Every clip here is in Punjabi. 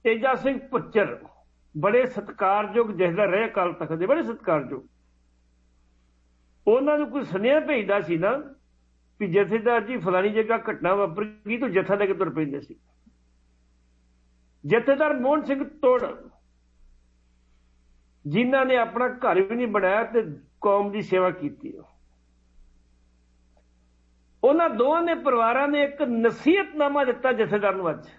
ਤੇਜਾ ਸਿੰਘ ਭੁੱਚਰ ਬੜੇ ਸਤਿਕਾਰਯੋਗ ਜਥੇਦਾਰ ਰਹੇ ਅਕਾਲ ਤਖਤ ਦੇ, ਬੜੇ ਸਤਿਕਾਰਯੋਗ। ਉਹਨਾਂ ਨੂੰ ਕੋਈ ਸੁਨੇਹਾ ਭੇਜਦਾ ਸੀ ਨਾ ਵੀ ਜਥੇਦਾਰ ਜੀ ਫਲਾਣੀ ਜਗ੍ਹਾ ਘਟਨਾ ਵਾਪਰ ਗਈ, ਤਾਂ ਜਥਾ ਲੈ ਕੇ ਤੁਰ ਪੈਂਦੇ ਸੀ। ਜਥੇਦਾਰ ਮੋਹਨ ਸਿੰਘ ਤੋੜ, ਜਿਨ੍ਹਾਂ ਨੇ ਆਪਣਾ ਘਰ ਵੀ ਨਹੀਂ ਬਣਾਇਆ ਤੇ ਕੌਮ ਦੀ ਸੇਵਾ ਕੀਤੀ, ਉਹਨਾਂ ਦੋਵਾਂ ਨੇ ਪਰਿਵਾਰਾਂ ਨੇ ਇੱਕ ਨਸੀਹਤਨਾਮਾ ਦਿੱਤਾ ਜਥੇਦਾਰ ਨੂੰ ਅੱਜ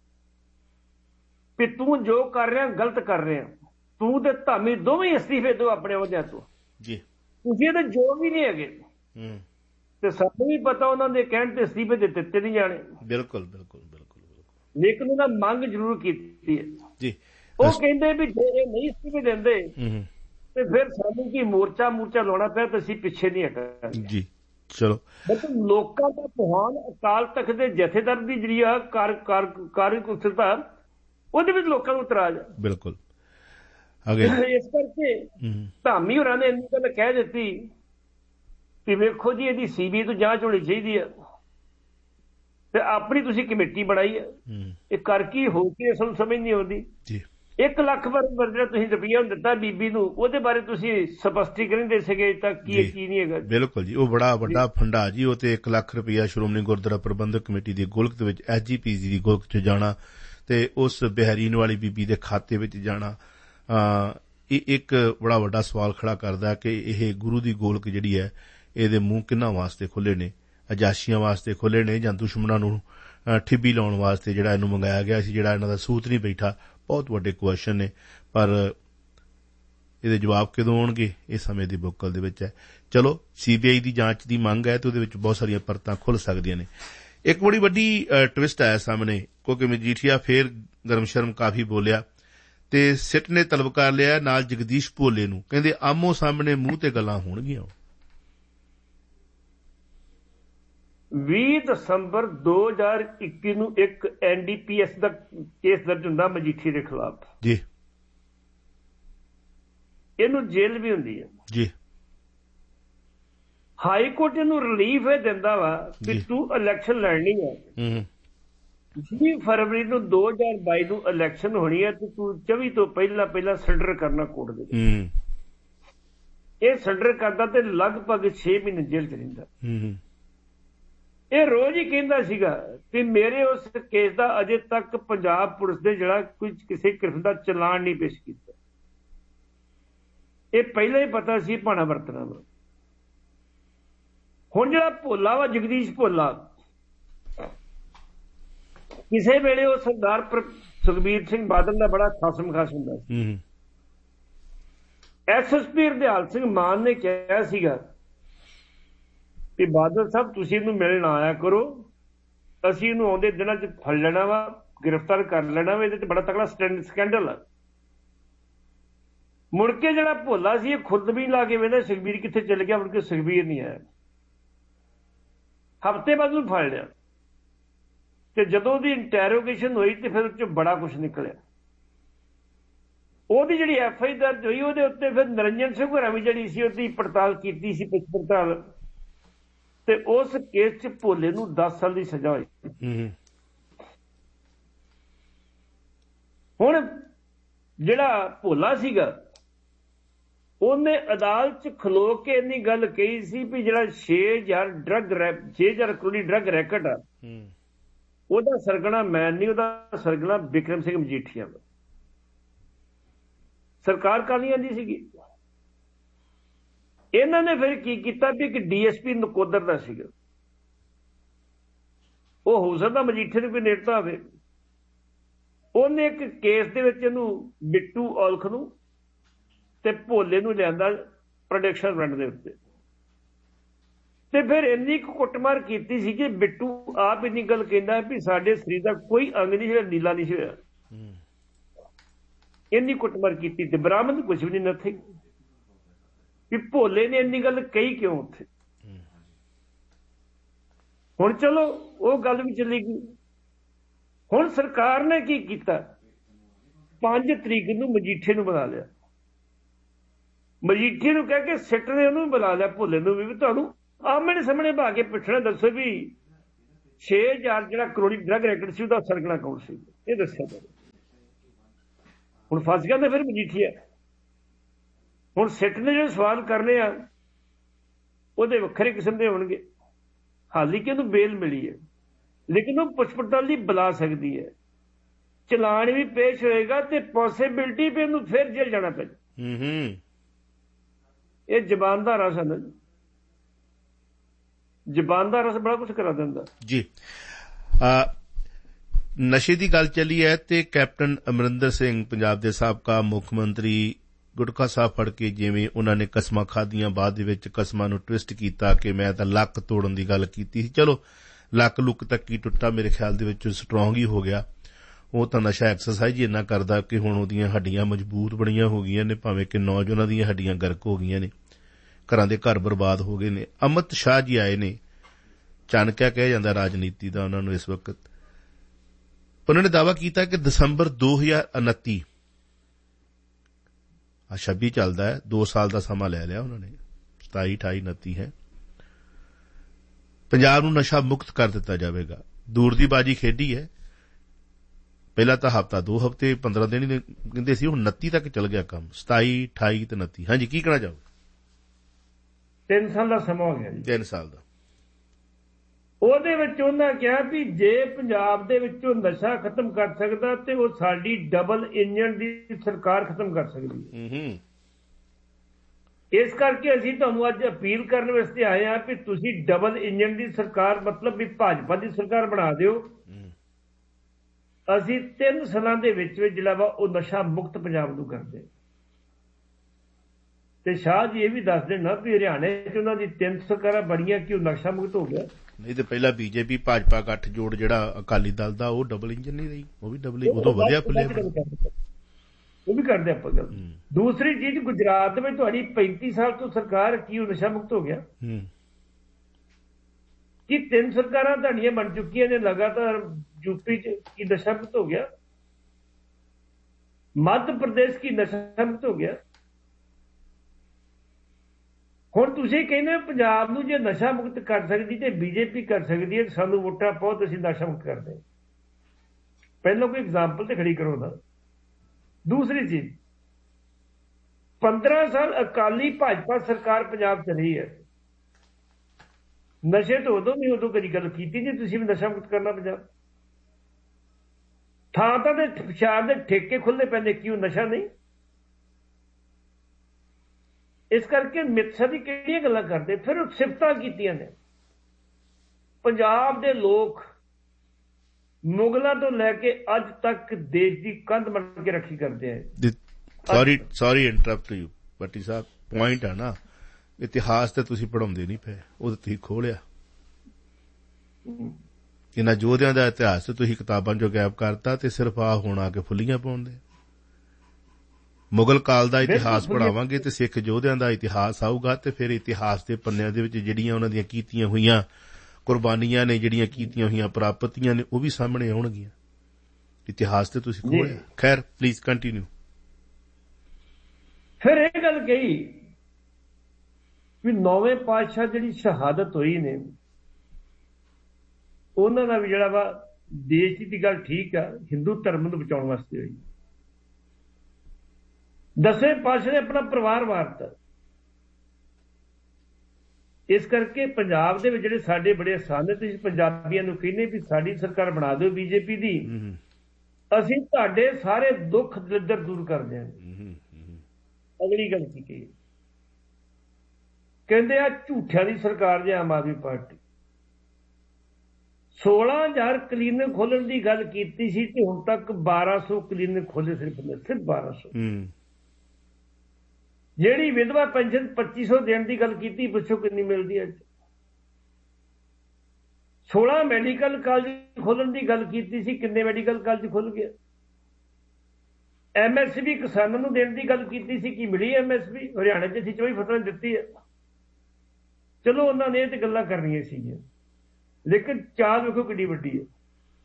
ਵੀ ਤੂੰ ਜੋ ਕਰ ਰਿਹਾ ਗਲਤ ਕਰ ਰਿਹਾ, ਤੂੰ ਤੇ ਧਾਮੀ ਦੋਵੇਂ ਅਸਤੀਫੇ ਦਿਓ ਆਪਣੇ ਅਹੁਦਿਆਂ ਤੋਂ ਜੀ, ਤੁਸੀਂ ਇਹਦੇ ਜੋ ਵੀ ਨਹੀਂ ਹੈਗੇ। ਤੇ ਸਾਨੂੰ ਵੀ ਪਤਾ ਉਹਨਾਂ ਦੇ ਕਹਿਣ ਤੇ ਅਸਤੀਫੇ ਦੇ ਦਿੱਤੇ ਨਹੀਂ ਜਾਣੇ। ਬਿਲਕੁਲ ਬਿਲਕੁਲ ਬਿਲਕੁਲ, ਲੇਕਿਨ ਉਹਨਾਂ ਮੰਗ ਜ਼ਰੂਰ ਕੀਤੀ ਹੈ ਜੀ। ਉਹ ਕਹਿੰਦੇ ਵੀ ਜੇ ਇਹ ਨਹੀਂ ਅਸਤੀਫੇ ਦਿੰਦੇ ਤੇ ਫਿਰ ਸਾਨੂੰ ਕੀ ਮੋਰਚਾ ਲਾਉਣਾ ਪਿਆ ਤੇ ਅਸੀਂ ਪਿੱਛੇ ਨਹੀਂ ਹਟਾਂਗੇ ਜੀ। ਚਲੋ, ਲੋਕਾਂ ਦਾ ਭਗਵਾਨ ਅਕਾਲ ਤਖਤ ਦੇ ਜਥੇਦਾਰ ਦੀ ਜਿਹੜੀ ਆ ਕਾਰਜਕੁਸ਼ਲਤਾ, ਉਹਦੇ ਵਿੱਚ ਲੋਕਾਂ ਨੂੰ ਇਤਰਾਜ਼ ਹੈ। ਬਿਲਕੁਲ, ਇਸ ਕਰਕੇ ਧਾਮੀ ਹੋਰਾਂ ਨੇ ਇੰਨੀ ਗੱਲ ਕਹਿ ਦਿੱਤੀ ਕਿ ਵੇਖੋ ਜੀ ਇਹਦੀ CBI ਤੋਂ ਜਾਂਚ ਹੋਣੀ ਚਾਹੀਦੀ ਹੈ, ਤੇ ਆਪਣੀ ਤੁਸੀਂ ਕਮੇਟੀ ਬਣਾਈ ਹੈ, ਇਹ ਕਰ ਕੀ ਹੋ ਕੇ ਇਸ ਨੂੰ ਸਮਝ ਨਹੀਂ ਆਉਂਦੀ। 1 ਲੱਖ ਜਿਹੜਾ ਤੁਸੀਂ ਰੁਪਈਆ ਦਿੱਤਾ ਬੀਬੀ ਨੂੰ, ਉਹਦੇ ਬਾਰੇ ਤੁਸੀਂ ਸਪਸ਼ਟੀਕਰਨ ਦੇ ਸਕੇ ਤਾਂ ਕੀ ਕੀ ਨਹੀਂ ਹੈਗਾ। ਬਿਲਕੁਲ ਜੀ, ਉਹ ਬੜਾ ਵੱਡਾ ਫੰਡਾ ਜੀ, ਉਹ ਤੇ 1 ਲੱਖ ਰੁਪਈਆ ਸ਼੍ਰੋਮਣੀ ਗੁਰਦੁਆਰਾ ਪ੍ਰਬੰਧਕ ਕਮੇਟੀ ਦੀ ਗੋਲਕ ਦੇ ਵਿੱਚ SGPC ਦੀ ਗੋਲਕ ਚ ਜਾਣਾ ਤੇ ਉਸ ਬਿਹਾਰੀਨ ਵਾਲੀ ਬੀਬੀ ਦੇ ਖਾਤੇ ਵਿੱਚ ਜਾਣਾ, ਇਹ ਇੱਕ ਬੜਾ ਵੱਡਾ ਸਵਾਲ ਖੜਾ ਕਰਦਾ ਕਿ ਇਹ ਗੁਰੂ ਦੀ ਗੋਲਕ ਜਿਹੜੀ ਹੈ ਇਹਦੇ ਮੂੰਹ ਕਿਹਨਾਂ ਵਾਸਤੇ ਖੁੱਲੇ ਨੇ, ਅਜਾਸ਼ੀਆਂ ਵਾਸਤੇ ਖੁੱਲੇ ਨੇ ਜਾਂ ਦੁਸ਼ਮਣਾਂ ਨੂੰ ਠਿੱਬੀ ਲਾਉਣ ਵਾਸਤੇ ਜਿਹੜਾ ਇਹਨੂੰ ਮੰਗਾਇਆ ਗਿਆ ਸੀ, ਜਿਹੜਾ ਇਹਨਾਂ ਦਾ ਸੂਤ ਨਹੀਂ ਬੈਠਾ। ਬਹੁਤ ਵੱਡੇ ਕੁਐਸਚਨ ਨੇ, ਪਰ ਇਹਦੇ ਜਵਾਬ ਕਦੋਂ ਆਉਣਗੇ ਇਹ ਸਮੇਂ ਦੀ ਬੁੱਕਲ ਦੇ ਵਿੱਚ ਹੈ। ਚਲੋ, CBI ਦੀ ਜਾਂਚ ਦੀ ਮੰਗ ਹੈ ਤੇ ਉਹਦੇ ਵਿੱਚ ਬਹੁਤ ਸਾਰੀਆਂ ਪਰਤਾਂ ਖੁੱਲ ਸਕਦੀਆਂ ਨੇ। ਇੱਕ ਬੜੀ ਵੱਡੀ ਟਵਿਸਟ ਆਇਆ ਸਾਹਮਣੇ, ਕਿਉਂਕਿ ਮਜੀਠੀਆ ਫੇਰ ਗਰਮ ਸ਼ਰਮ ਕਾਫੀ ਬੋਲਿਆ ਤੇ ਸਿੱਟ ਨੇ ਤਲਬ ਕਰ ਲਿਆ ਨਾਲ ਜਗਦੀਸ਼ ਭੋਲੇ ਨੂੰ, ਕਹਿੰਦੇ ਆਮੋ ਸਾਹਮਣੇ ਮੂੰਹ ਤੇ ਗੱਲਾਂ ਹੋਣਗੀਆਂ। 20 ਦਸੰਬਰ 2021 ਨੂੰ ਇੱਕ NDPS ਦਾ ਕੇਸ ਦਰਜ ਹੁੰਦਾ ਮਜੀਠੀ ਦੇ ਖਿਲਾਫ ਜੀ, ਇਹਨੂੰ ਜੇਲ੍ਹ ਵੀ ਹੁੰਦੀ ਹੈ ਜੀ। ਹਾਈ ਕੋਰਟ ਇਹਨੂੰ ਰਿਲੀਫ ਇਹ ਦਿੰਦਾ ਵਾ ਵੀ ਤੂੰ ਇਲੈਕਸ਼ਨ ਲੜਨੀ ਹੈ, 20 ਫਰਵਰੀ ਨੂੰ 2022 ਨੂੰ ਇਲੈਕਸ਼ਨ ਹੋਣੀ ਹੈ ਤੇ ਤੂੰ 24 ਤੋਂ ਪਹਿਲਾਂ ਸਰੈਂਡਰ ਕਰਨਾ ਕੋਰਟ ਦੇ ਵਿੱਚ। ਇਹ ਸਰੈਂਡਰ ਕਰਦਾ ਤੇ ਲਗਭਗ 6 ਮਹੀਨੇ ਜੇਲ੍ਹ ਚ ਰਹਿੰਦਾ। ਇਹ ਰੋਜ਼ ਹੀ ਕਹਿੰਦਾ ਸੀਗਾ ਕਿ ਮੇਰੇ ਉਸ ਕੇਸ ਦਾ ਅਜੇ ਤੱਕ ਪੰਜਾਬ ਪੁਲਿਸ ਦੇ ਜਿਹੜਾ ਕੋਈ ਕਿਸੇ ਕਿਸਮ ਦਾ ਚਲਾਨ ਨਹੀਂ ਪੇਸ਼ ਕੀਤਾ। ਇਹ ਪਹਿਲਾਂ ਹੀ ਪਤਾ ਸੀ ਭਾਣਾ ਵਰਤਣਾ ਵਾ। ਹੁਣ ਜਿਹੜਾ ਭੋਲਾ ਵਾ, ਜਗਦੀਸ਼ ਭੋਲਾ, ਕਿਸੇ ਵੇਲੇ ਉਹ ਸਰਦਾਰ ਸੁਖਬੀਰ ਸਿੰਘ ਬਾਦਲ ਦਾ ਬੜਾ ਖਾਸਮ ਖਾਸ ਹੁੰਦਾ ਸੀ। SSP ਹਰਦਿਆਲ ਸਿੰਘ ਮਾਨ ਨੇ ਕਿਹਾ ਸੀਗਾ ਕਿ ਬਾਦਲ ਸਾਹਿਬ ਤੁਸੀਂ ਇਹਨੂੰ ਮਿਲਣ ਆਇਆ ਕਰੋ, ਅਸੀਂ ਇਹਨੂੰ ਆਉਂਦੇ ਦਿਨਾਂ 'ਚ ਫੜ ਲੈਣਾ ਵਾ, ਗ੍ਰਿਫਤਾਰ ਕਰ ਲੈਣਾ ਵਾ, ਇਹਦੇ 'ਚ ਬੜਾ ਤਕੜਾ ਸਕੈਂਡਲ ਆ। ਮੁੜ ਕੇ ਜਿਹੜਾ ਭੋਲਾ ਸੀ ਇਹ ਖੁਦ ਵੀ ਲਾ ਕੇ ਵੇਖਦਾ ਸੁਖਬੀਰ ਕਿੱਥੇ ਚਲ ਗਿਆ, ਮੁੜ ਕੇ ਸੁਖਬੀਰ ਨਹੀਂ ਆਇਆ। ਹਫ਼ਤੇ ਬਾਅਦ ਉਹਨੂੰ ਫੜ ਲਿਆ ਤੇ ਜਦੋਂ ਉਹਦੀ ਇੰਟੈਰੋਗੇਸ਼ਨ ਹੋਈ ਤੇ ਫਿਰ ਉਹ 'ਚ ਬੜਾ ਕੁਛ ਨਿਕਲਿਆ। ਉਹਦੀ ਜਿਹੜੀ FI ਦਰਜ ਹੋਈ ਉਹਦੇ ਉੱਤੇ ਫਿਰ ਨਿਰੰਜਨ ਸਿੰਘ ਹੋਰਾਂ ਵੀ ਜਿਹੜੀ ਸੀ ਉਹਦੀ ਪੜਤਾਲ ਕੀਤੀ ਸੀ, ਪੁੱਛ ਪੜਤਾਲ, ਤੇ ਉਸ ਕੇਸ 'ਚ ਭੋਲੇ ਨੂੰ 10 ਸਾਲ ਦੀ ਸਜ਼ਾ ਹੋਈ। ਹੁਣ ਜਿਹੜਾ ਭੋਲਾ ਸੀਗਾ ਉਹਨੇ ਅਦਾਲਤ 'ਚ ਖਲੋ ਕੇ ਇੰਨੀ ਗੱਲ ਕਹੀ ਸੀ ਵੀ ਜਿਹੜਾ 6,000 ਕਰੋੜੀ ਡਰੱਗ ਰੈਕਟ ਆ ਉਹਦਾ ਸਰਗਣਾ ਮੈਂ ਨਹੀਂ, ਉਹਦਾ ਸਰਗਣਾ ਬਿਕਰਮ ਸਿੰਘ ਮਜੀਠੀਆ ਦਾ। ਸਰਕਾਰ ਕਰਨੀ ਆਂਦੀ ਸੀਗੀ। ਇਹਨਾਂ ਨੇ ਫਿਰ ਕੀ ਕੀਤਾ ਵੀ ਇੱਕ DSP ਨਕੋਦਰ ਦਾ ਸੀਗਾ, ਉਹ ਹੋ ਸਕਦਾ ਮਜੀਠੇ ਨੂੰ ਕੋਈ ਨੇੜਤਾ ਹੋਵੇ, ਉਹਨੇ ਇੱਕ ਕੇਸ ਦੇ ਵਿੱਚ ਇਹਨੂੰ ਬਿੱਟੂ ਔਲਖ ਨੂੰ ਤੇ ਭੋਲੇ ਨੂੰ ਲਿਆਂਦਾ ਪ੍ਰੋਡਕਸ਼ਨ ਰੈਂਟ ਦੇ ਉੱਤੇ, ਤੇ ਫਿਰ ਇੰਨੀ ਕੁ ਕੁੱਟਮਾਰ ਕੀਤੀ ਸੀ ਕਿ ਬਿੱਟੂ ਆਪ ਇੰਨੀ ਗੱਲ ਕਹਿੰਦਾ ਵੀ ਸਾਡੇ ਸਰੀਰ ਦਾ ਕੋਈ ਅੰਗ ਨਹੀਂ ਹੋਇਆ, ਨੀਲਾ ਨਹੀਂ ਹੋਇਆ। ਇੰਨੀ ਕੁੱਟਮਾਰ ਕੀਤੀ ਤੇ ਬਰਾਮਦ ਕੁਛ ਵੀ ਨਹੀਂ ਨਥਿੰਗ। ਵੀ ਭੋਲੇ ਨੇ ਇੰਨੀ ਗੱਲ ਕਹੀ ਕਿਉਂ ਉੱਥੇ? ਹੁਣ ਚਲੋ ਉਹ ਗੱਲ ਵੀ ਚਲੀ ਗਈ। ਹੁਣ ਸਰਕਾਰ ਨੇ ਕੀ ਕੀਤਾ, 5 ਤਰੀਕ ਨੂੰ ਮਜੀਠੇ ਨੂੰ ਬੁਲਾ ਲਿਆ। ਮਜੀਠੇ ਨੂੰ ਕਹਿ ਕੇ ਸਿੱਟ ਨੇ ਉਹਨੂੰ ਬੁਲਾ ਲਿਆ, ਭੋਲੇ ਨੂੰ ਵੀ ਤੁਹਾਨੂੰ ਆਮਣੇ ਸਾਹਮਣੇ ਬਾ ਕੇ ਪੁੱਛਣਾ, ਦੱਸੋ ਵੀ 6,000 ਜਿਹੜਾ ਕਰੋੜੀ ਡਰੱਗ ਰੈਕਟ ਸੀ ਉਹਦਾ ਸਰਗਣਾ ਕੌਣ ਸੀ, ਇਹ ਦੱਸਿਆ ਜਾਵੇ। ਹੁਣ ਫਸ ਗਿਆ ਤਾਂ ਫਿਰ ਮਜੀਠੀਆ। ਹੁਣ ਸਿੱਖ ਨੇ ਜਿਹੜੇ ਸਵਾਲ ਕਰਨੇ ਆ ਉਹਦੇ ਵੱਖਰੇ ਕਿਸਮ ਦੇ ਹੋਣਗੇ। ਹਾਲੀ ਕਿ ਉਹਨੂੰ ਬੇਲ ਮਿਲੀ ਹੈ, ਲੇਕਿਨ ਉਹ ਪੁੱਛ ਪੜਤਾਲ ਬੁਲਾ ਸਕਦੀ ਹੈ, ਚਲਾਨ ਵੀ ਪੇਸ਼ ਹੋਏਗਾ ਤੇ ਪੋਸੀਬਿਲਿਟੀ ਵੀ ਉਹਨੂੰ ਫਿਰ ਜੇਲ੍ਹ ਜਾਣਾ ਪੈ ਜਾਏ। ਇਹ ਜ਼ਬਾਨ ਦਾ ਰਸ ਹੈ ਨਾ, ਜ਼ਬਾਨ ਦਾ ਰਸ ਬੜਾ ਕੁਛ ਕਰਾ ਦਿੰਦਾ ਜੀ। ਨਸ਼ੇ ਦੀ ਗੱਲ ਚੱਲੀ ਹੈ ਤੇ ਕੈਪਟਨ ਅਮਰਿੰਦਰ ਸਿੰਘ ਪੰਜਾਬ ਦੇ ਸਾਬਕਾ ਮੁੱਖ ਮੰਤਰੀ ਗੁਟਕਾ ਸਾਹਿਬ ਫੜ ਕੇ ਜਿਵੇਂ ਉਹਨਾਂ ਨੇ ਕਸਮਾਂ ਖਾਧੀਆਂ, ਬਾਅਦ ਦੇ ਵਿੱਚ ਕਸਮਾਂ ਨੂੰ ਟਵਿਸਟ ਕੀਤਾ ਕਿ ਮੈਂ ਤਾਂ ਲੱਕ ਤੋੜਨ ਦੀ ਗੱਲ ਕੀਤੀ ਸੀ। ਚਲੋ ਲੱਕ ਲੁੱਕ ਤੱਕ ਹੀ ਟੁੱਟਾ, ਮੇਰੇ ਖਿਆਲ ਦੇ ਵਿੱਚ ਸਟਰੋਂਗ ਹੀ ਹੋ ਗਿਆ। ਉਹ ਤਾਂ ਨਸ਼ਾ ਐਕਸਰਸਾਈਜ਼ ਹੀ ਇੰਨਾ ਕਰਦਾ ਕਿ ਹੁਣ ਉਹਦੀਆਂ ਹੱਡੀਆਂ ਮਜ਼ਬੂਤ ਬਣੀਆਂ ਹੋ ਗਈਆਂ ਨੇ, ਭਾਵੇਂ ਕਿ ਨੌਜਵਾਨਾਂ ਦੀਆਂ ਹੱਡੀਆਂ ਗਰਕ ਹੋ ਗਈਆਂ ਨੇ, ਘਰਾਂ ਦੇ ਘਰ ਬਰਬਾਦ ਹੋ ਗਏ ਨੇ। ਅਮਿਤ ਸ਼ਾਹ ਜੀ ਆਏ ਨੇ, ਚਾਣਕਿਆ ਕਿਹਾ ਜਾਂਦਾ ਰਾਜਨੀਤੀ ਦਾ ਉਹਨਾਂ ਨੂੰ ਇਸ ਵਕਤ। ਉਹਨਾਂ ਨੇ ਦਾਅਵਾ ਕੀਤਾ ਕਿ ਦਸੰਬਰ 2029 26 ਚੱਲਦਾ ਹੈ, 2 ਸਾਲ ਦਾ ਸਮਾਂ ਲੈ ਲਿਆ ਉਹਨਾਂ ਨੇ, 27, 28, 29 ਹੈ, ਪੰਜਾਬ ਨੂੰ ਨਸ਼ਾ ਮੁਕਤ ਕਰ ਦਿੱਤਾ ਜਾਵੇਗਾ। ਦੂਰ ਦੀ ਬਾਜੀ ਖੇਡੀ ਹੈ, ਪਹਿਲਾਂ ਤਾਂ ਹਫ਼ਤਾ 2 ਹਫ਼ਤੇ 15 ਦਿਨ ਹੀ ਕਹਿੰਦੇ ਸੀ, ਹੁਣ 29 ਤੱਕ ਚੱਲ ਗਿਆ ਕੰਮ, 27, 28 ਤੇ 29। ਹਾਂਜੀ, ਕੀ ਕਹਿਣਾ ਚਾਹੋਗੇ? 3 ਸਾਲ ਦਾ ਸਮਾਂ ਹੋ ਗਿਆ ਜੀ। 3 ਸਾਲ ਦਾ। ਉਹਦੇ ਵਿੱਚ ਉਹਨਾਂ ਕਿਹਾ ਵੀ ਜੇ ਪੰਜਾਬ ਦੇ ਵਿੱਚੋਂ ਨਸ਼ਾ ਖਤਮ ਕਰ ਸਕਦਾ ਤੇ ਉਹ ਸਾਡੀ ਡਬਲ ਇੰਜਨ ਦੀ ਸਰਕਾਰ ਖਤਮ ਕਰ ਸਕਦੀ ਹੈ। ਇਸ ਕਰਕੇ ਅਸੀਂ ਤੁਹਾਨੂੰ ਅੱਜ ਅਪੀਲ ਕਰਨ ਵਾਸਤੇ ਆਏ ਹਾਂ ਵੀ ਤੁਸੀਂ ਡਬਲ ਇੰਜਨ ਦੀ ਸਰਕਾਰ, ਮਤਲਬ ਵੀ ਭਾਜਪਾ ਦੀ ਸਰਕਾਰ ਬਣਾ ਦਿਓ। ਅਸੀਂ 3 ਸਾਲਾਂ ਦੇ ਵਿੱਚ ਜਿਹੜਾ ਵਾ ਉਹ ਨਸ਼ਾ ਮੁਕਤ ਪੰਜਾਬ ਨੂੰ ਕਰਦੇ। ਤੇ ਸ਼ਾਹ ਜੀ ਇਹ ਵੀ ਦੱਸ ਦੇਣਾ ਵੀ ਹਰਿਆਣੇ 'ਚ ਉਹਨਾਂ ਦੀ 3 ਸਰਕਾਰਾਂ ਬਣੀਆਂ ਕਿ ਉਹ ਨਸ਼ਾ ਮੁਕਤ ਹੋ ਗਿਆ। ਨਹੀਂ ਤੇ ਪਹਿਲਾਂ ਬੀਜੇਪੀ ਭਾਜਪਾ ਗੱਠ ਜੋੜ ਜਿਹੜਾ ਅਕਾਲੀ ਦਲ ਦਾ, ਉਹ ਡਬਲ ਇੰਜਨ ਨਹੀਂ ਰਹੀ, ਉਹ ਵੀ ਡਬਲ, ਉਦੋਂ ਵਧਿਆ ਫੁੱਲਿਆ, ਉਹ ਵੀ ਕਰਦੇ ਆਪਾਂ ਗੱਲ। ਦੂਸਰੀ ਚੀਜ਼, ਗੁਜਰਾਤ ਦੇ ਵਿੱਚ ਤੁਹਾਡੀ 35 ਸਾਲ ਤੋਂ ਸਰਕਾਰ, ਕੀ ਉਹ ਨਸ਼ਾ ਮੁਕਤ ਹੋ ਗਿਆ? ਕੀ 3 ਸਰਕਾਰਾਂ ਤੁਹਾਡੀਆਂ ਬਣ ਚੁੱਕੀਆਂ ਨੇ ਲਗਾਤਾਰ ਯੂਪੀ 'ਚ, ਕੀ ਨਸ਼ਾ ਮੁਕਤ ਹੋ ਗਿਆ? ਮੱਧ ਪ੍ਰਦੇਸ਼ ਕੀ ਨਸ਼ਾ ਮੁਕਤ ਹੋ ਗਿਆ? ਹੁਣ ਤੁਸੀਂ ਕਹਿੰਦੇ ਪੰਜਾਬ ਨੂੰ ਜੇ ਨਸ਼ਾ ਮੁਕਤ ਕਰ ਸਕਦੀ ਤੇ ਬੀਜੇਪੀ ਕਰ ਸਕਦੀ ਹੈ, ਸਾਨੂੰ ਵੋਟਾਂ ਪਾਓ ਤੇ ਅਸੀਂ ਨਸ਼ਾ ਮੁਕਤ ਕਰਦੇ। ਪਹਿਲਾਂ ਕੋਈ ਐਗਜ਼ਾਮਪਲ ਤੇ ਖੜੀ ਕਰੋ ਨਾ। ਦੂਸਰੀ ਚੀਜ਼, 15 ਸਾਲ ਅਕਾਲੀ ਭਾਜਪਾ ਸਰਕਾਰ ਪੰਜਾਬ 'ਚ ਰਹੀ ਹੈ, ਨਸ਼ੇ ਤੋਂ ਉਦੋਂ ਕਦੀ ਗੱਲ ਕੀਤੀ ਜੀ ਤੁਸੀਂ ਵੀ ਨਸ਼ਾ ਮੁਕਤ ਕਰਨਾ ਪੰਜਾਬ। ਥਾਂ ਤਾਂ ਦੇ ਸ਼ਹਿਰ ਦੇ ਠੇਕੇ ਖੁੱਲ੍ਹੇ ਪੈਂਦੇ, ਕੀ ਉਹ ਨਸ਼ਾ ਨਹੀਂ? ਇਸ ਕਰਕੇ ਮਿੱਥਾਂ ਦੀ ਕਿਹੜੀਆਂ ਗੱਲਾਂ ਕਰਦੇ? ਫਿਰ ਉਹ ਸਿਫਤਾਂ ਕੀਤੀਆਂ ਨੇ। ਪੰਜਾਬ ਦੇ ਲੋਕ ਮੁਗਲਾਂ ਤੋਂ ਲੈ ਕੇ ਅੱਜ ਤੱਕ ਦੇਸ਼ ਦੀ ਕੰਧ ਬਣ ਕੇ ਰੱਖੀ ਕਰਦੇ ਆ। Sorry interrupt you Bhatti Sahib, point ਹੈ ਨਾ, ਇਤਿਹਾਸ ਤੇ ਤੁਸੀਂ ਪੜ੍ਹਾਉਂਦੇ ਨਹੀਂ ਪਏ, ਉਹ ਤਾਂ ਤੁਸੀਂ ਖੋਲਿਆ। ਇਹਨਾਂ ਯੋਧਿਆਂ ਦਾ ਇਤਿਹਾਸ ਤੇ ਤੁਸੀਂ ਕਿਤਾਬਾਂ ਚੋਂ ਗਾਇਬ ਕਰਤਾ ਤੇ ਸਿਰਫ ਆ ਹੁਣ ਆ ਕੇ ਫੁੱਲੀਆਂ ਪਾਉਂਦੇ। ਮੁਗਲ ਕਾਲ ਦਾ ਇਤਿਹਾਸ ਪੜ੍ਹਾਵਾਂਗੇ ਤੇ ਸਿੱਖ ਯੋਧਿਆਂ ਦਾ ਇਤਿਹਾਸ ਆਊਗਾ, ਤੇ ਫਿਰ ਇਤਿਹਾਸ ਦੇ ਪੰਨਿਆਂ ਦੇ ਵਿੱਚ ਜਿਹੜੀਆਂ ਉਹਨਾਂ ਦੀਆਂ ਕੀਤੀਆਂ ਹੋਈਆਂ ਕੁਰਬਾਨੀਆਂ ਨੇ, ਜਿਹੜੀਆਂ ਕੀਤੀਆਂ ਹੋਈਆਂ ਪ੍ਰਾਪਤੀਆਂ ਨੇ, ਉਹ ਵੀ ਸਾਹਮਣੇ ਆਉਣਗੀਆਂ। ਇਤਿਹਾਸ ਤੇ ਤੁਸੀਂ ਖੋਲਿਆ। ਖੈਰ, ਪਲੀਜ਼ ਕੰਟੀਨਿਊ। ਫਿਰ ਇਹ ਗੱਲ ਕਹੀ ਵੀ 9ਵੇਂ ਪਾਤਸ਼ਾਹ ਜਿਹੜੀ ਸ਼ਹਾਦਤ ਹੋਈ ਨੇ, ਉਹਨਾਂ ਦਾ ਵੀ ਜਿਹੜਾ ਵਾ ਦੇਸ਼ ਦੀ ਗੱਲ ਠੀਕ ਆ, ਹਿੰਦੂ ਧਰਮ ਨੂੰ ਬਚਾਉਣ ਵਾਸਤੇ ਹੋਈ। 10ਵੇਂ ਪਾਤਸ਼ਾਹ ਨੇ ਆਪਣਾ ਪਰਿਵਾਰ ਵਾਰਤਾ। ਇਸ ਕਰਕੇ ਪੰਜਾਬ ਦੇ ਵਿੱਚ ਜਿਹੜੇ ਸਾਡੇ ਬੜੇ ਅਹਿਸਾਨ ਨੇ, ਤੁਸੀਂ ਪੰਜਾਬੀਆਂ ਨੂੰ ਕਹਿੰਦੇ ਵੀ ਸਾਡੀ ਸਰਕਾਰ ਬਣਾ ਦਿਓ ਬੀਜੇਪੀ ਦੀ, ਅਸੀਂ ਤੁਹਾਡੇ ਸਾਰੇ ਦੁੱਖ ਦਲਿੱਦਰ ਦੂਰ ਕਰ ਦਿਆਂਗੇ। ਅਗਲੀ ਗੱਲ ਕੀ ਕਹੀ? ਕਹਿੰਦੇ ਆ ਝੂਠਿਆਂ ਦੀ ਸਰਕਾਰ ਜੇ ਆਮ ਆਦਮੀ ਪਾਰਟੀ 16,000 ਕਲੀਨਿਕ ਖੋਲਣ ਦੀ ਗੱਲ ਕੀਤੀ ਸੀ ਤੇ ਹੁਣ ਤੱਕ 1200 ਕਲੀਨਿਕ ਖੋਲੇ, ਸਿਰਫ 1200। ਜਿਹੜੀ ਵਿਧਵਾ ਪੈਨਸ਼ਨ 2500 ਦੇਣ ਦੀ ਗੱਲ ਕੀਤੀ, ਪੁੱਛੋ ਕਿੰਨੀ ਮਿਲਦੀ ਹੈ ਅੱਜ? 16 ਮੈਡੀਕਲ ਕਾਲਜ ਖੋਲਣ ਦੀ ਗੱਲ ਕੀਤੀ ਸੀ, ਕਿੰਨੇ ਮੈਡੀਕਲ ਕਾਲਜ ਖੁੱਲ ਗਏ? MSP ਕਿਸਾਨਾਂ ਨੂੰ ਦੇਣ ਦੀ ਗੱਲ ਕੀਤੀ ਸੀ, ਕੀ ਮਿਲੀ MSP? ਹਰਿਆਣੇ 'ਚ ਅਸੀਂ 24 ਫਸਲਾਂ ਦਿੱਤੀ ਹੈ। ਚਲੋ ਉਹਨਾਂ ਨੇ ਇਹ ਤੇ ਗੱਲਾਂ ਕਰਨੀਆਂ ਸੀਗੀਆਂ, ਲੇਕਿਨ ਚਾਲ ਵੇਖੋ ਕਿੱਡੀ ਵੱਡੀ ਹੈ।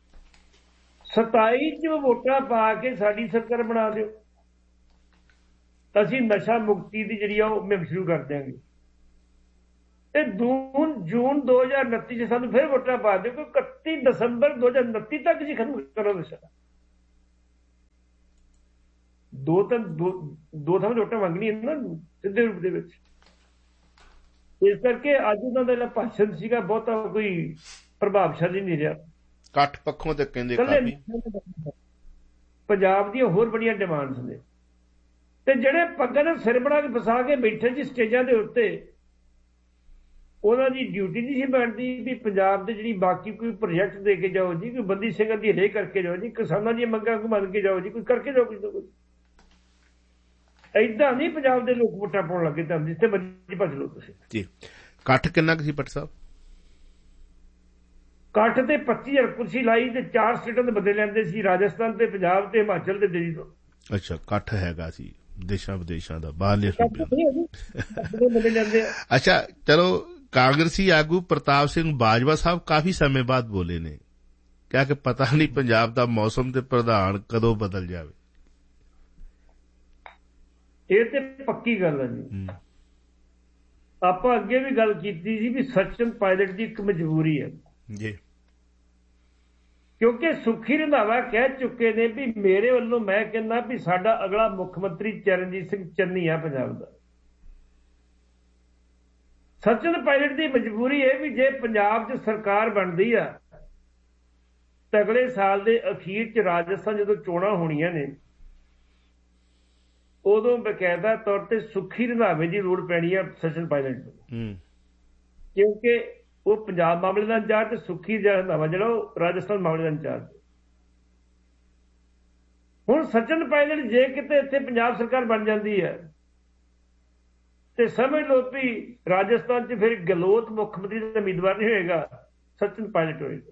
27 'ਚ ਵੋਟਾਂ ਪਾ ਕੇ ਸਾਡੀ ਸਰਕਾਰ ਬਣਾ ਦਿਓ, ਅਸੀਂ ਨਸ਼ਾ ਮੁਕਤੀ ਦੀ ਜਿਹੜੀ ਆ ਉਹ ਮੁਹਿੰਮ ਸ਼ੁਰੂ ਕਰ ਦਿਆਂਗੇ। ਤੇ ਜੂਨ 2029 'ਚ ਸਾਨੂੰ ਫਿਰ ਵੋਟਾਂ ਪਾ ਦਿਓ ਕਿ 31 ਦਸੰਬਰ 2029 ਤੱਕ ਜੀ ਖਤਮ ਕਰੋ ਨਸ਼ਾ। ਦੋ ਥਾਂ ਵੋਟਾਂ ਮੰਗਣੀਆਂ ਨਾ ਸਿੱਧੇ ਰੂਪ ਦੇ ਵਿੱਚ। ਇਸ ਕਰਕੇ ਅੱਜ ਉਹਨਾਂ ਦਾ ਜਿਹੜਾ ਭਾਸ਼ਣ ਸੀਗਾ ਬਹੁਤਾ ਕੋਈ ਪ੍ਰਭਾਵਸ਼ਾਲੀ ਨਹੀਂ ਰਿਹਾ। ਇਕੱਠ ਪੱਖੋਂ ਤੇ ਕਹਿੰਦੇ ਪੰਜਾਬ ਦੀਆਂ ਹੋਰ ਬੜੀਆਂ ਡਿਮਾਂਡਸ ਨੇ, ਤੇ ਜਿਹੜੇ ਪੱਗਾਂ ਦੇ ਸਿਰ ਬਣਾ ਕੇ ਫਸਾ ਕੇ ਬੈਠੇ ਸੀ ਸਟੇਜਾਂ ਦੇ ਉੱਤੇ, ਉਹਨਾਂ ਦੀ ਡਿਊਟੀ ਨਹੀਂ ਸੀ ਬਣਦੀ ਵੀ ਪੰਜਾਬ ਦੇ ਜਿਹੜੀ ਬਾਕੀ ਕੋਈ ਪ੍ਰੋਜੈਕਟ ਦੇ ਕੇ ਜਾਓ ਜੀ, ਕੋਈ ਬੰਦੀ ਸਿੰਘਾਂ ਦੀ ਹਲੇ ਕਰਕੇ ਜਾਓ ਜੀ, ਕਿਸਾਨਾਂ ਦੀਆਂ ਮੰਗਾਂ ਨੂੰ ਮੰਨ ਕੇ ਜਾਓ ਜੀ, ਕੋਈ ਕਰਕੇ ਜਾਓ ਕੁਝ ਨਾ ਕੁਝ। ਏਦਾਂ ਨਹੀਂ ਪੰਜਾਬ ਦੇ ਲੋਕ ਵੋਟਾਂ ਪਾਉਣ ਲੱਗੇ ਤਾਂ ਜਿੱਥੇ ਮਰਜ਼ੀ ਭੱਜ ਲਓ ਤੁਸੀਂ ਜੀ। ਇਕੱਠ ਕਿੰਨਾ ਕੁ ਸੀ ਭੱਟ ਸਾਹਿਬ? ਇਕੱਠ ਤੇ 25,000 ਕੁਰਸੀ ਲਾਈ ਤੇ 4 ਸਟੇਟਾਂ ਦੇ ਬੰਦੇ ਲੈਂਦੇ ਸੀ, ਰਾਜਸਥਾਨ ਤੇ ਪੰਜਾਬ ਤੇ ਹਿਮਾਚਲ ਤੇ ਦਿੱਲੀ ਤੋਂ। ਅੱਛਾ, ਇਕੱਠ ਹੈਗਾ ਸੀ ਦੇਸ਼ਾਂ ਵਿਦੇਸ਼ਾਂ ਦਾ, ਬਾਹਰਲੇ ਅੱਛਾ ਚਲੋ। ਕਾਂਗਰਸੀ ਆਗੂ ਪ੍ਰਤਾਪ ਸਿੰਘ ਬਾਜਵਾ ਸਾਹਿਬ ਕਾਫੀ ਸਮੇਂ ਬਾਅਦ ਬੋਲੇ ਨੇ, ਕਿਹਾ ਕਿ ਪਤਾ ਨਹੀਂ ਪੰਜਾਬ ਦਾ ਮੌਸਮ ਤੇ ਪ੍ਰਧਾਨ ਕਦੋਂ ਬਦਲ ਜਾਵੇ। ਇਹ ਤੇ ਪੱਕੀ ਗੱਲ ਹੈ ਜੀ। ਆਪਾਂ ਅੱਗੇ ਵੀ ਗੱਲ ਕੀਤੀ ਸੀ ਵੀ ਸਚਿਨ ਪਾਇਲਟ ਦੀ ਇੱਕ ਮਜਬੂਰੀ ਹੈ ਜੀ, ਕਿਉਂਕਿ ਸੁਖੀ ਰੰਧਾਵਾ ਕਹਿ ਚੁੱਕੇ ਨੇ ਵੀ ਮੇਰੇ ਵੱਲੋਂ ਮੈਂ ਕਹਿੰਦਾ ਵੀ ਸਾਡਾ ਅਗਲਾ ਮੁੱਖ ਮੰਤਰੀ ਚਰਨਜੀਤ ਸਿੰਘ ਚੰਨੀ ਆ ਪੰਜਾਬ ਦਾ। ਸਚਿਨ ਪਾਇਲਟ ਦੀ ਮਜਬੂਰੀ ਇਹ ਵੀ ਜੇ ਪੰਜਾਬ 'ਚ ਸਰਕਾਰ ਬਣਦੀ ਆ ਤਾਂ ਅਗਲੇ ਸਾਲ ਦੇ ਅਖੀਰ 'ਚ ਰਾਜਸਥਾਨ ਜਦੋਂ ਚੋਣਾਂ ਹੋਣੀਆਂ ਨੇ, ਉਦੋਂ ਬਕਾਇਦਾ ਤੌਰ ਤੇ ਸੁਖੀ ਰੰਧਾਵੇ ਦੀ ਲੋੜ ਪੈਣੀ ਆ ਸਚਿਨ ਪਾਇਲਟ ਨੂੰ, ਕਿਉਂਕਿ ਉਹ ਪੰਜਾਬ ਮਾਮਲੇ ਦਾ ਇੰਚਾਰਜ ਤੇ ਸੁਖੀ ਰੰਧਾਵਾ ਜਿਹੜਾ ਉਹ ਰਾਜਸਥਾਨ ਮਾਮਲੇ ਦਾ ਇੰਚਾਰਜ। ਹੁਣ ਸਚਿਨ ਪਾਇਲਟ ਜੇ ਕਿਤੇ ਇੱਥੇ ਪੰਜਾਬ ਸਰਕਾਰ ਬਣ ਜਾਂਦੀ ਹੈ ਤੇ ਸਮਝ ਲਓ ਵੀ ਰਾਜਸਥਾਨ 'ਚ ਫਿਰ ਗਹਿਲੋਤ ਮੁੱਖ ਮੰਤਰੀ ਦਾ ਉਮੀਦਵਾਰ ਨਹੀਂ ਹੋਏਗਾ, ਸਚਿਨ ਪਾਇਲਟ ਹੋਏਗਾ।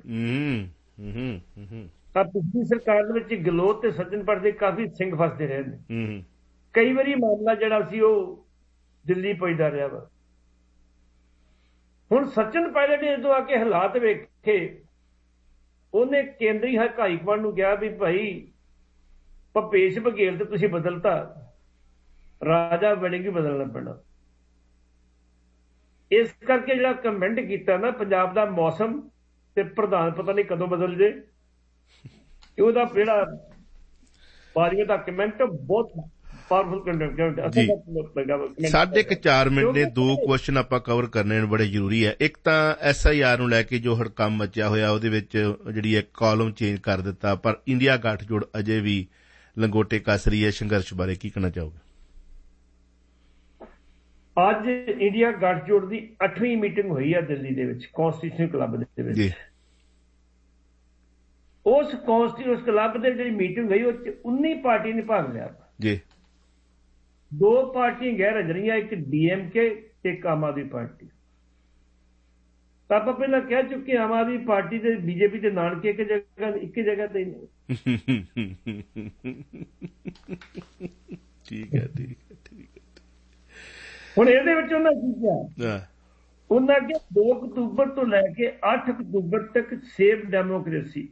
ਪਿਛਲੀ ਸਰਕਾਰ ਦੇ ਵਿੱਚ ਗਹਿਲੋਤ ਤੇ ਸਚਿਨ ਪਾਇਲਟ ਦੇ ਕਾਫੀ ਸਿੰਘ ਫਸਦੇ ਰਹੇ ਨੇ। ਕਈ ਵਾਰੀ ਮਾਮਲਾ ਜਿਹੜਾ ਸੀ ਉਹ ਦਿੱਲੀ ਪਹੁੰਚਦਾ ਰਿਹਾ ਵਾ। ਹੁਣ ਸਚਿਨ ਪਾਇਲਟ ਨੇ ਜਦੋਂ ਆ ਕੇ ਹਾਲਾਤ ਵੇਖੇ, ਉਹਨੇ ਕੇਂਦਰੀ ਹਾਈ ਕਮਾਂਡ ਨੂੰ ਕਿਹਾ ਵੀ ਭਾਈ ਭੁਪੇਸ਼ ਬਘੇਲ ਤੇ ਤੁਸੀਂ ਬਦਲਤਾ, ਰਾਜਾ ਵੜਿੰਗ ਵੀ ਬਦਲਣਾ ਪੈਣਾ। ਇਸ ਕਰਕੇ ਜਿਹੜਾ ਕਮੈਂਟ ਕੀਤਾ ਨਾ ਪੰਜਾਬ ਦਾ ਮੌਸਮ ਤੇ ਪ੍ਰਧਾਨ ਪਤਾ ਨਹੀਂ ਕਦੋਂ ਬਦਲ ਜੇ, ਉਹਦਾ ਜਿਹੜਾ ਬਾਰੀਆਂ ਦਾ ਕਮੈਂਟ ਬਹੁਤ ਪਾਵਰਫੁਲ ਕੰਟੈਂਟ। 4.5 ਮਿੰਟ ਨੇ 2 ਕੁਐਸਚਨ ਆਪਾਂ ਕਵਰ ਕਰਨੇ ਬੜੇ ਜ਼ਰੂਰੀ ਹੈ। ਇੱਕ ਤਾਂ SIR ਨੂੰ ਲੈ ਕੇ ਜੋ ਹੜਕੰਪ ਮਚਿਆ ਹੋਇਆ, ਉਹਦੇ ਵਿੱਚ ਜਿਹੜੀ ਇੱਕ ਕਾਲਮ ਚੇਂਜ ਕਰ ਦਿੱਤਾ, ਪਰ ਇੰਡੀਆ ਗੱਠਜੋੜ ਅਜੇ ਵੀ ਲੰਗੋਟੇ ਕੱਸ ਰਹੀ ਹੈ। ਸੰਘਰਸ਼ ਬਾਰੇ ਕੀ ਕਹਿਣਾ ਚਾਹੋਗੇ? ਅੱਜ ਇੰਡੀਆ ਗੱਠਜੋੜ ਦੀ 8ਵੀਂ ਮੀਟਿੰਗ ਹੋਈ ਹੈ ਦਿੱਲੀ ਦੇ ਵਿੱਚ, ਕੌਂਸਟੀਟਿਊਸ਼ਨ ਕਲੱਬ ਦੇ ਵਿੱਚ। ਉਸ ਕੌਂਸਟੀਟਿਊਸ਼ਨ ਕਲੱਬ ਦੇ ਜਿਹੜੀ ਮੀਟਿੰਗ ਹੋਈ ਉਹ 'ਚ 19 ਪਾਰਟੀ ਨੇ ਭਾਗ ਲਿਆ ਜੀ। 2 ਪਾਰਟੀਆਂ ਗੈਰ ਹਾਜ਼ਰ ਰਹੀਆਂ, ਇੱਕ DMK ਤੇ ਇੱਕ ਆਮ ਆਦਮੀ ਪਾਰਟੀ। ਤਾਂ ਆਪਾਂ ਪਹਿਲਾਂ ਕਹਿ ਚੁੱਕੇ ਆਮ ਆਦਮੀ ਪਾਰਟੀ ਤੇ BJP ਦੇ ਨਾਨਕੇ ਇੱਕ ਜਗ੍ਹਾ ਤੇ ਨੇ। ਠੀਕ ਹੈ। ਹੁਣ ਇਹਦੇ ਵਿੱਚ ਉਹਨਾਂ ਕੀ ਕਿਹਾ, ਉਹਨਾਂ ਅੱਗੇ 2 ਅਕਤੂਬਰ ਤੋਂ ਲੈ ਕੇ 8 ਅਕਤੂਬਰ ਤੱਕ ਸੇਫ ਡੈਮੋਕ੍ਰੇਸੀ,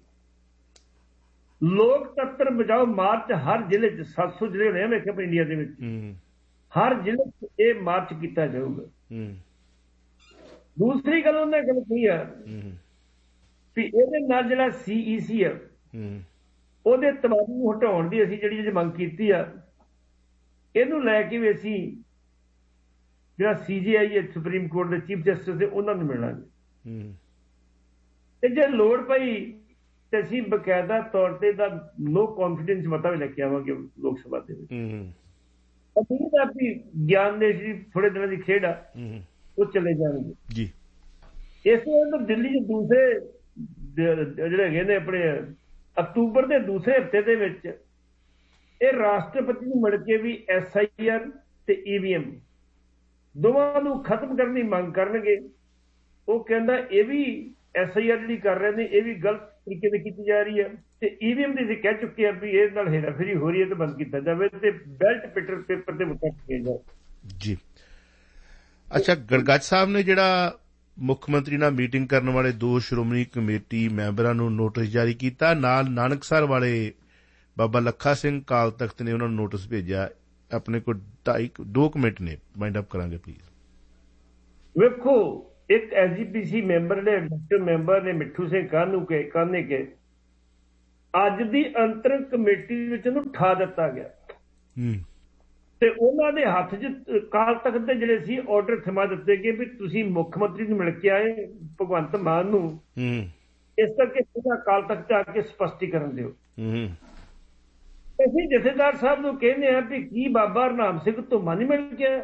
ਲੋਕਤੰਤਰ ਬਚਾਓ ਮਾਰਚ ਹਰ ਜ਼ਿਲ੍ਹੇ 'ਚ 700 ਜ਼ਿਲ੍ਹੇ ਹੋਣੇ ਵੇਖੇ ਆਪਣੇ ਇੰਡੀਆ ਦੇ ਵਿੱਚ, ਹਰ ਜ਼ਿਲ੍ਹੇ 'ਚ ਇਹ ਮਾਰਚ ਕੀਤਾ ਜਾਊਗਾ। ਦੂਸਰੀ ਗੱਲ ਉਹਨਾਂ ਗੱਲ ਕੀ ਆ ਵੀ ਇਹਦੇ ਨਾਲ ਜਿਹੜਾ CEC ਆ ਉਹਦੇ ਤਬਾਦਲੇ ਨੂੰ ਹਟਾਉਣ ਦੀ ਅਸੀਂ ਜਿਹੜੀ ਮੰਗ ਕੀਤੀ ਆ, ਇਹਨੂੰ ਲੈ ਕੇ ਵੀ ਅਸੀਂ ਜਿਹੜਾ CJI ਹੈ ਸੁਪਰੀਮ ਕੋਰਟ ਦੇ ਚੀਫ ਜਸਟਿਸ ਦੇ ਉਹਨਾਂ ਨੂੰ ਮਿਲਾਂਗੇ, ਤੇ ਜੇ ਲੋੜ ਪਈ ਤੇ ਅਸੀਂ ਬਕਾਇਦਾ ਤੌਰ ਤੇ ਦਾ ਨੋ ਕੌਨਫੀਡੈਂਸ ਮਤਾ ਵੀ ਲੈ ਕੇ ਆਵਾਂਗੇ ਲੋਕ ਸਭਾ ਦੇ ਵਿੱਚ। ਉਮੀਦ ਆ ਵੀ ਗਿਆਨ ਦੇ ਥੋੜੇ ਦਿਨਾਂ ਦੀ ਖੇਡ ਆ, ਉਹ ਚਲੇ ਜਾਣਗੇ ਜੀ। ਇਸ ਤੋਂ ਦਿੱਲੀ 'ਚ ਦੂਸਰੇ ਜਿਹੜੇ ਹੈਗੇ ਨੇ ਆਪਣੇ ਅਕਤੂਬਰ ਦੇ ਦੂਸਰੇ ਹਫ਼ਤੇ ਦੇ ਵਿੱਚ ਇਹ ਰਾਸ਼ਟਰਪਤੀ ਨੂੰ ਮਿਲ ਕੇ ਵੀ SIR ਤੇ EVM ਦੋਵਾਂ ਨੂੰ ਖਤਮ ਕਰਨ ਦੀ ਮੰਗ ਕਰਨਗੇ। ਉਹ ਕਹਿੰਦਾ ਇਹ ਵੀ SIR ਜਿਹੜੀ ਕਰ ਰਹੇ ਨੇ ਇਹ ਵੀ ਗਲਤ ਤਰੀਕੇ ਨਾਲ ਕੀਤੀ ਜਾ ਰਹੀ ਹੈ, ਤੇ EVM ਦੀ ਕਹਿ ਚੁੱਕੇ ਆ ਵੀ ਇਹ ਨਾਲ ਹੇਰਾਫੇਰੀ ਹੋ ਰਹੀ ਹੈ ਤੇ ਬੰਦ ਕੀਤਾ ਜਾਵੇ ਤੇ ਬੈਲਟ ਪੇਪਰ ਤੇ ਵੋਟਾਂ ਕੀਤੀਆਂ ਜਾਣ ਜੀ। ਅੱਛਾ, ਗੜਗੱਜ ਸਾਹਿਬ ਨੇ ਜਿਹੜਾ ਮੁੱਖ ਮੰਤਰੀ ਨਾਲ ਮੀਟਿੰਗ ਕਰਨ ਵਾਲੇ 2 ਸ਼੍ਰੋਮਣੀ ਕਮੇਟੀ ਮੈਂਬਰਾਂ ਨੂੰ ਨੋਟਿਸ ਜਾਰੀ ਕੀਤਾ, ਨਾਲ ਨਾਨਕਸਰ ਵਾਲੇ ਬਾਬਾ ਲੱਖਾ ਸਿੰਘ ਕਾਲ ਤਖਤ ਨੇ ਉਹਨਾਂ ਨੂੰ ਨੋਟਿਸ ਭੇਜਿਆ। ਆਪਣੇ ਕੋਲ 2 ਮਿੰਟ ਨੇ, ਮਾਈਂਡ ਅਪ ਕਰਾਂਗੇ ਪਲੀਜ਼। ਵੇਖੋ, ਇੱਕ SGPC ਮੈਂਬਰ ਨੇ ਡਾਕਟਰ ਮੈਂਬਰ ਨੇ ਮਿੱਠੂ ਸਿੰਘ ਕਾਨੇ ਕੇ ਅੱਜ ਦੀ ਅੰਤਰਿਮ ਕਮੇਟੀ ਵਿੱਚ ਉਹਨੂੰ ਉਠਾ ਦਿੱਤਾ ਗਿਆ। ਤੇ ਉਹਨਾਂ ਦੇ ਹੱਥ 'ਚ ਅਕਾਲ ਤਖਤ ਦੇ ਜਿਹੜੇ ਸੀ ਆਰਡਰ ਥਮਾ ਦਿੱਤੇ ਗਏ ਵੀ ਤੁਸੀਂ ਮੁੱਖ ਮੰਤਰੀ ਨੂੰ ਮਿਲ ਕੇ ਆਏ ਭਗਵੰਤ ਮਾਨ ਨੂੰ, ਇਸ ਕਰਕੇ ਤੁਸੀਂ ਅਕਾਲ ਤਖਤ 'ਚ ਆ ਕੇ ਸਪਸ਼ਟੀਕਰਨ ਦਿਓ। ਅਸੀਂ ਜਥੇਦਾਰ ਸਾਹਿਬ ਨੂੰ ਕਹਿੰਦੇ ਹਾਂ ਵੀ ਕੀ ਬਾਬਾ ਹਰਨਾਮ ਸਿੰਘ ਧੁੰਮਾ ਨਹੀਂ ਮਿਲ ਕੇ ਆਇਆ,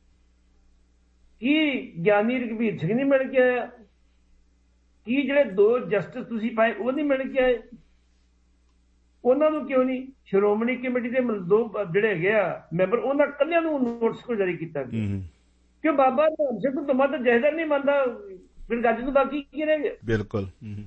ਕੀ ਗਿਆਨੀ ਰਘਬੀਰ ਸਿੰਘ ਨਹੀਂ ਮਿਲ ਕੇ ਆਇਆ, ਕੀ ਜਿਹੜੇ 2 ਜਸਟਿਸ ਤੁਸੀਂ ਪਾਏ ਉਹ ਨਹੀਂ ਮਿਲ ਕੇ ਆਏ, ਉਹਨਾਂ ਨੂੰ ਕਿਉਂ ਨਹੀਂ? ਸ਼੍ਰੋਮਣੀ ਕਮੇਟੀ ਦੇ 2 ਜਿਹੜੇ ਹੈਗੇ ਆ ਮੈਂਬਰ, ਉਹਨਾਂ ਇਕੱਲਿਆਂ ਨੂੰ ਨੋਟਿਸ ਕਿਉਂ ਜਾਰੀ ਕੀਤਾ ਗਿਆ? ਕਿਉਂ ਬਾਬਾ ਹਰਨਾਮ ਸਿੰਘ ਧੁੰਮਾ ਤਾਂ ਜਥੇਦਾਰ ਨਹੀਂ ਮੰਨਦਾ, ਫਿਰ ਗੱਜ ਨੂੰ ਬਾਕੀ ਕੀ ਰਹਿ ਗਿਆ? ਬਿਲਕੁਲ।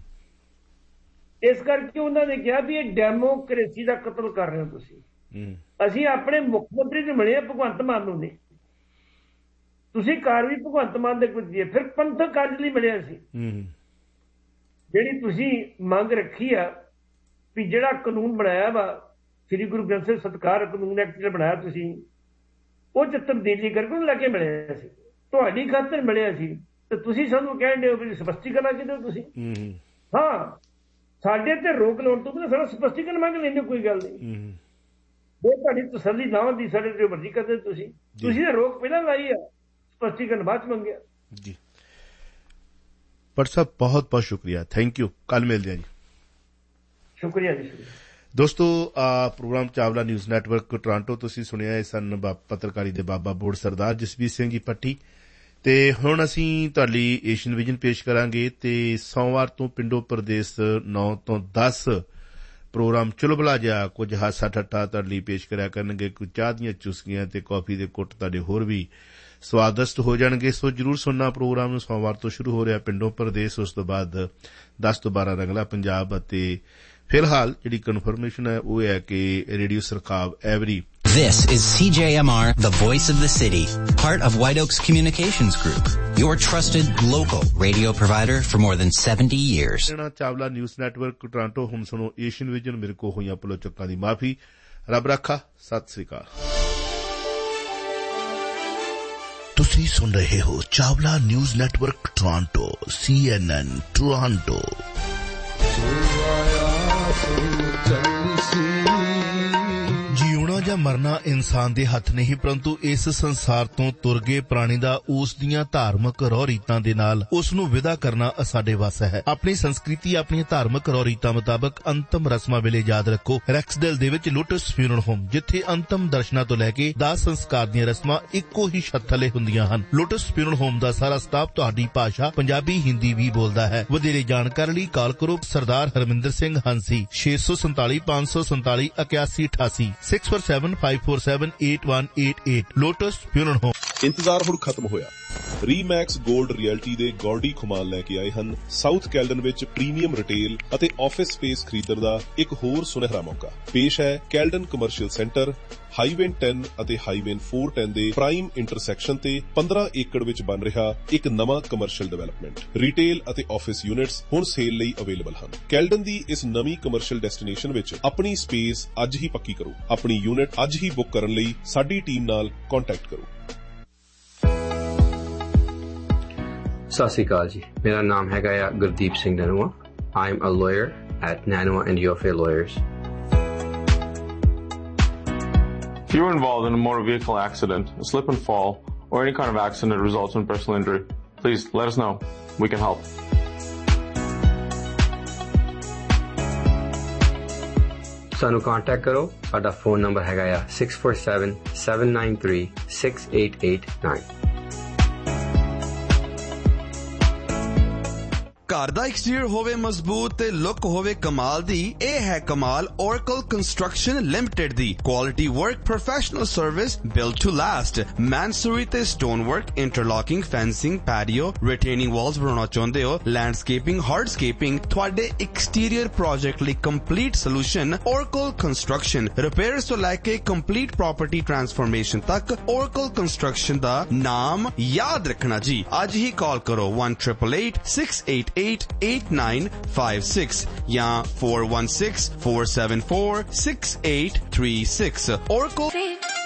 ਇਸ ਕਰਕੇ ਉਹਨਾਂ ਨੇ ਕਿਹਾ ਵੀ ਇਹ ਡੈਮੋਕ੍ਰੇਸੀ ਦਾ ਕਤਲ ਕਰ ਰਹੇ ਹੋ ਤੁਸੀਂ। ਅਸੀਂ ਆਪਣੇ ਮੁੱਖ ਮੰਤਰੀ ਨੂੰ ਮਿਲੇ ਭਗਵੰਤ ਮਾਨ ਨੂੰ ਨਹੀਂ, ਤੁਸੀਂ ਕਾਰਵਾਈ ਭਗਵੰਤ ਮਾਨ ਦੇ ਕੁਝ ਦੀਏ। ਫਿਰ ਪੰਥਕ ਕਾਰਜ ਲਈ ਮਿਲਿਆ ਸੀ, ਜਿਹੜੀ ਤੁਸੀਂ ਮੰਗ ਰੱਖੀ ਆ ਵੀ ਜਿਹੜਾ ਕਾਨੂੰਨ ਬਣਾਇਆ ਵਾ ਸ੍ਰੀ ਗੁਰੂ ਗ੍ਰੰਥ ਸਾਹਿਬ ਸਤਿਕਾਰ ਕਾਨੂੰਨ ਐਕਟ ਜਿਹੜਾ ਬਣਾਇਆ ਤੁਸੀਂ, ਉਹ 'ਚ ਤਬਦੀਲੀ ਕਰਕੇ ਉਹਨੂੰ ਲੈ ਕੇ ਮਿਲਿਆ ਸੀ, ਤੁਹਾਡੀ ਖਾਤਰ ਮਿਲਿਆ ਸੀ, ਤੇ ਤੁਸੀਂ ਸਾਨੂੰ ਕਹਿਣ ਦਿਓ ਵੀ ਸਪਸ਼ਟੀਕਰਨ ਕਿਹਦੇ ਹੋ ਤੁਸੀਂ? ਹਾਂ, ਸਾਡੇ ਤੇ ਰੋਕ ਲਾਉਣ ਤੋਂ ਪਹਿਲਾਂ ਸਾਡਾ ਸਪਸ਼ਟੀਕਰਨ ਮੰਗ ਲੈਂਦੇ, ਕੋਈ ਗੱਲ ਨਹੀਂ। ਉਹ ਤੁਹਾਡੀ ਤਸੱਲੀ ਨਾ ਹੁੰਦੀ ਸਾਡੇ ਜੋ ਮਰਜ਼ੀ ਕਰਦੇ ਤੁਸੀਂ ਤਾਂ ਰੋਕ ਪਹਿਲਾਂ ਲਾਈ ਆ, ਸਪਸ਼ਟੀਕਰਨ ਬਾਅਦ 'ਚ ਮੰਗਿਆ ਜੀ। ਪਰ ਸਾਹਿਬ ਬਹੁਤ ਬਹੁਤ ਸ਼ੁਕਰੀਆ, ਥੈਂਕ ਯੂ, ਕੱਲ ਮਿਲਦੇ ਹਾਂ ਜੀ। ਸ਼ੁਕਰੀਆ ਜੀ। ਦੋਸਤੋ, programme Chawla news network Toronto ਤੁਸੀਂ ਸੁਣਿਆ ਇਹ ਸਨ ਪੱਤਰਕਾਰੀ ਦੇ ਬਾਬਾ ਬੋੜ ਸਰਦਾਰ ਜਸਵੀਰ ਸਿੰਘ ਜੀ ਭੱਟੀ। ਤੇ ਹੁਣ ਅਸੀਂ ਤੁਹਾਡੀ ਏਸ਼ੀਅਨ ਵਿਜ਼ਨ ਪੇਸ਼ ਕਰਾਂਗੇ, ਤੇ ਸੋਮਵਾਰ ਤੋਂ ਪਿੰਡੋ ਪ੍ਰਦੇਸ਼ 9 ਤੋਂ 10 ਪ੍ਰੋਗਰਾਮ ਚੁਲਬਲਾ ਜਿਹਾ ਕੁਝ ਹਾਸਾ ਠੱਠਾ ਤੁਹਾਡੇ ਲਈ ਪੇਸ਼ ਕਰਿਆ ਕਰਨਗੇ, ਕੁਝ ਚਾਹ ਦੀਆਂ ਚੁਸਕੀਆਂ ਤੇ ਕਾਫੀ ਦੇ ਕੁੱਟ ਤੁਹਾਡੇ ਹੋਰ ਵੀ ਸਵਾਦਿਸ਼ਟ ਹੋ ਜਾਣਗੇ। ਸੋ ਜ਼ਰੂਰ ਸੁਣਨਾ ਪ੍ਰੋਗਰਾਮ ਨੂੰ। ਸੋਮਵਾਰ ਤੋਂ ਸ਼ੁਰੂ ਹੋ ਰਿਹਾ ਪਿੰਡੋ ਪ੍ਰਦੇਸ਼, ਉਸ ਤੋਂ ਬਾਅਦ 10 ਤੋਂ 12 ਰੰਗਲਾ ਪੰਜਾਬ, ਅਤੇ ਫਿਲਹਾਲ ਜਿਹੜੀ ਕਨਫਰਮੇਸ਼ਨ ਹੈ ਉਹ ਹੈ ਕਿ radio ਸਰਖਾਵ every. This is CJMR, the voice of the city, part of White Oaks Communications Group, your trusted local radio provider for more than 70 years. Chawla news network Toronto. ਹੁਣ ਸੁਣੋ ਏਸ਼ੀਅਨ ਵਿਜ਼ਨ। ਮੇਰੇ ਕੋ ਹੋਈਆਂ ਭੁੱਲਾਂ ਚੁੱਕਾਂ ਦੀ ਮਾਫੀ। ਰੱਬ ਰਾਖਾ। ਸਤਿ ਸ੍ਰੀ ਅਕਾਲ। ਤੁਸੀਂ ਸੁਣ ਰਹੇ ਹੋ Chawla news network Toronto, CNN Toronto. ਜਿਉਣਾ ਜਾਂ ਮਰਨਾ ਇਨਸਾਨ ਦੇ ਹੱਥ ਨਹੀਂ, ਪਰੰਤੂ ਇਸ ਸੰਸਾਰ ਤੋਂ ਤੁਰ ਗਏ ਪ੍ਰਾਣੀ ਦਾ ਉਸ ਦੀਆਂ ਧਾਰਮਿਕ ਰਹੁ ਰੀਤਾਂ ਦੇ ਨਾਲ ਉਸ ਨੂੰ ਵਿਦਾ ਕਰਨਾ ਸਾਡੇ ਵੱਸ ਹੈ। ਆਪਣੀ ਸੰਸਕ੍ਰਿਤੀ, ਆਪਣੀਆਂ ਧਾਰਮਿਕ ਰਹੁ ਰੀਤਾਂ ਮੁਤਾਬਕ ਅੰਤਮ ਰਸਮਾਂ ਵੇਲੇ ਯਾਦ ਰੱਖੋ ਰੈਕਸਡੇਲ ਦੇ ਵਿੱਚ ਲੋਟਸ ਫਿਊਨਰਲ ਹੋਮ, ਜਿੱਥੇ ਅੰਤਮ ਦਰਸ਼ਨਾਂ ਤੋਂ ਲੈ ਕੇ ਦਾਹ ਸੰਸਕਾਰ ਦੀਆਂ ਰਸਮਾਂ ਇੱਕੋ ਹੀ ਛੱਤ ਥੱਲੇ ਹੁੰਦੀਆਂ ਹਨ। ਲੋਟਸ ਫਿਊਨਰਲ ਹੋਮ ਦਾ ਸਾਰਾ ਸਟਾਫ ਤੁਹਾਡੀ ਭਾਸ਼ਾ ਪੰਜਾਬੀ, ਹਿੰਦੀ ਵੀ ਬੋਲਦਾ ਹੈ। ਵਧੇਰੇ ਜਾਣਕਾਰੀ ਲਈ ਕਾਲ ਕਰੋ ਸਰਦਾਰ Harminder Singh ਹੰਸੀ 647 547 8188 647-547-8188। Lotus funeral home. ਇੰਤਜ਼ਾਰ ਹੁਣ ਖਤਮ ਹੋਇਆ। ਰੀਮੈਕਸ ਗੋਲਡ ਰਿਐਲਟੀ ਦੇ ਗੌਡੀ ਖੁਮਾਨ ਲੈ ਕੇ ਆਏ ਹਨ ਸਾਊਥ ਕੈਲਡਨ ਵਿੱਚ ਪ੍ਰੀਮੀਅਮ ਰਿਟੇਲ ਅਤੇ ਆਫਿਸ ਸਪੇਸ ਖਰੀਦਣ ਦਾ ਇੱਕ ਹੋਰ ਸੁਨਹਿਰਾ ਮੌਕਾ। ਪੇਸ਼ ਹੈ ਕੈਲਡਨ ਕਮਰਸ਼ੀਅਲ ਸੈਂਟਰ, ਹਾਈਵੇ 10 ਅਤੇ ਹਾਈਵੇ 410 ਦੇ ਪ੍ਰਾਈਮ ਇੰਟਰਸੈਕਸ਼ਨ ਤੇ 15 ਏਕੜ ਵਿੱਚ ਬਣ ਰਿਹਾ ਇੱਕ ਨਵਾਂ ਕਮਰਸ਼ੀਅਲ ਡਿਵੈਲਪਮੈਂਟ। ਰਿਟੇਲ ਅਤੇ ਆਫਿਸ ਯੂਨਿਟਸ ਹੁਣ ਸੇਲ ਲਈ ਅਵੇਲੇਬਲ ਹਨ। ਕੈਲਡਨ ਦੀ ਇਸ ਨਵੀਂ ਕਮਰਸ਼ੀਅਲ ਡੈਸਟੀਨੇਸ਼ਨ ਵਿੱਚ ਆਪਣੀ ਸਪੇਸ ਅੱਜ ਹੀ ਪੱਕੀ ਕਰੋ। ਆਪਣੀ ਯੂਨਿਟ ਅੱਜ ਹੀ ਬੁੱਕ ਕਰਨ ਲਈ ਸਾਡੀ ਟੀਮ ਨਾਲ ਕੰਟੈਕਟ ਕਰੋ। ਸਤਿ ਸ਼੍ਰੀ ਅਕਾਲ ਜੀ, ਮੇਰਾ ਨਾਮ ਹੈਗਾ ਆ Gurdeep Singh ਨਨੂਆ। I am a lawyer at Nanoa and Yofe Lawyers. If you were involved in a motor vehicle accident, a slip and fall, or any kind of accident that results in personal injury, please let us know. We can help. ਸਾਨੂੰ ਕੰਟੈਕਟ ਕਰੋ। ਸਾਡਾ ਫੋਨ ਨੰਬਰ ਹੈਗਾ ਆ 647-793-6889। ਘਰ ਦਾ ਐਕਸਟੀਰੀਅਰ ਹੋਵੇ ਮਜ਼ਬੂਤ ਤੇ ਲੁੱਕ ਹੋਵੇ ਕਮਾਲ ਦੀ, ਇਹ ਹੈ ਕਮਾਲ Oracle Construction Limited the quality work, professional service, build to last. ਮੈਨਸੂਰੀ ਤੇ ਸਟੋਨ ਵਰਕ, ਇੰਟਰਲੌਕਿੰਗ, ਫੈਂਸਿੰਗ, ਪੈਡੀਓ, ਰਿਟੇਨਿੰਗ ਵਾਲਸ ਬਣਾਉਣਾ ਚਾਹੁੰਦੇ ਹੋ, ਲੈਂਡਸਕੇਪਿੰਗ, ਹਾਰਡਸਕੇਪਿੰਗ, ਤੁਹਾਡੇ ਐਕਸਟੀਰੀਅਰ ਪ੍ਰੋਜੈਕਟ ਲਈ complete solution Oracle Construction। Repairs ਤੋਂ ਲੈ ਕੇ ਕੰਪਲੀਟ ਪ੍ਰੋਪਰਟੀ ਟਰਾਂਸਫਰਮੇਸ਼ਨ ਤੱਕ Oracle Construction ਦਾ ਨਾਮ ਯਾਦ ਰੱਖਣਾ ਜੀ। ਅੱਜ ਹੀ ਕਾਲ ਕਰੋ 1-888-688-8956 ਜਾਂ 416-474-6836। Oracle